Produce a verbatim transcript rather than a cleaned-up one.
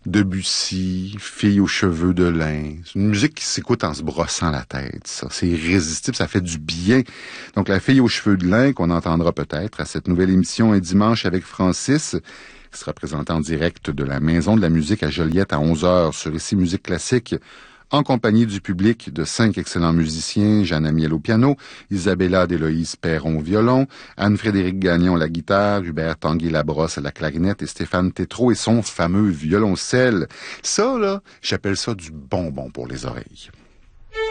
Debussy, Fille aux cheveux de lin. C'est une musique qui s'écoute en se brossant la tête, ça. C'est irrésistible, ça fait du bien. Donc, la Fille aux cheveux de lin, qu'on entendra peut-être à cette nouvelle émission Un dimanche avec Francis, qui sera présentée en direct de la Maison de la musique à Joliette à onze heures sur Ici Musique Classique, en compagnie du public de cinq excellents musiciens, Jeanne Amiel au piano, Isabella d'Éloïse Perron au violon, Anne-Frédérique Gagnon à la guitare, Hubert Tanguy-Labrosse à la clarinette et Stéphane Tétrault et son fameux violoncelle. Ça, là, j'appelle ça du bonbon pour les oreilles.